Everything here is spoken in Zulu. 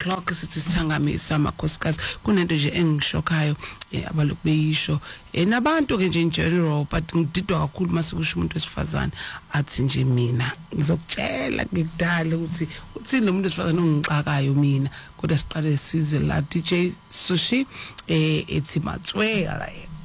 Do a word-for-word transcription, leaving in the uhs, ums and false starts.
o'clock sithi sithangamisa amakhosikazi kunento nje engishokayo abalokhu beyisho nabantu ke nje in general but ngididwa kakhulu masikusho umuntu wesifazane athi nje mina ngizokutshela ngikudala ukuthi uthini lo muntu wesifazane ongixakayo mina kodwa siqale size la D J Sushi eh ethi Matswe ala